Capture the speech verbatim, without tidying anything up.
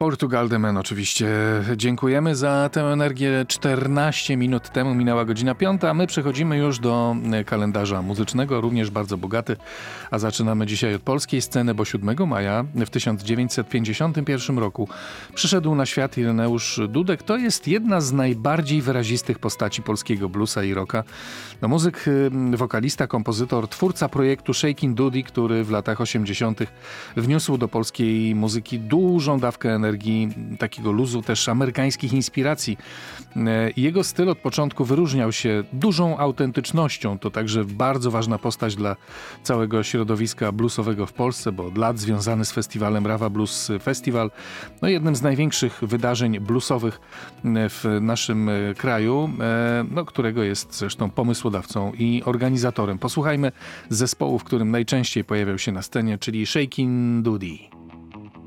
Portugal The Man oczywiście. Dziękujemy za tę energię. czternaście minut temu minęła godzina piąta, a my przechodzimy już do kalendarza muzycznego, również bardzo bogaty. A zaczynamy dzisiaj od polskiej sceny, bo siódmego maja w tysiąc dziewięćset pięćdziesiątym pierwszym roku przyszedł na świat Ireneusz Dudek. To jest jedna z najbardziej wyrazistych postaci polskiego bluesa i rocka. No, muzyk, wokalista, kompozytor, twórca projektu Shakin' Dudy, który w latach osiemdziesiątych wniósł do polskiej muzyki dużą dawkę energii, takiego luzu, też amerykańskich inspiracji. Jego styl od początku wyróżniał się dużą autentycznością. To także bardzo ważna postać dla całego środowiska bluesowego w Polsce, bo od lat związany z festiwalem Rawa Blues Festival, no jednym z największych wydarzeń bluesowych w naszym kraju, no, którego jest zresztą pomysłodawcą i organizatorem. Posłuchajmy zespołu, w którym najczęściej pojawiał się na scenie, czyli Shakin' Dudy.